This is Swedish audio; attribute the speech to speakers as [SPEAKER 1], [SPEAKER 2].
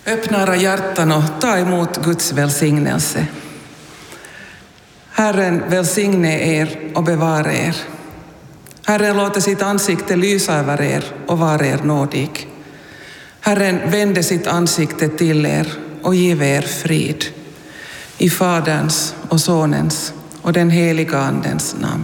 [SPEAKER 1] Öppna era hjärtan och ta emot Guds välsignelse. Herren välsigne er och bevara er. Herren låter sitt ansikte lysa över er och vara er nådig. Herren vände sitt ansikte till er och give er frid. I Faderns och Sonens och den heliga Andens namn.